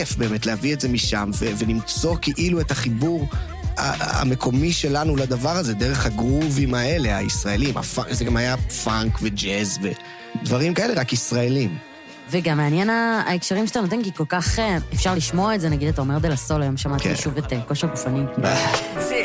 כיף באמת להביא את זה משם, ולמצוא כאילו את החיבור המקומי שלנו לדבר הזה, דרך הגרובים האלה, הישראלים. זה גם היה פאנק וג'אז ודברים כאלה, רק ישראלים. וגם מעניין ההקשרים שאתה נותן, כי כל כך אפשר לשמוע את זה, נגיד, אתה אומר דלה סול, היום שמעתי שוב את כושר גופני.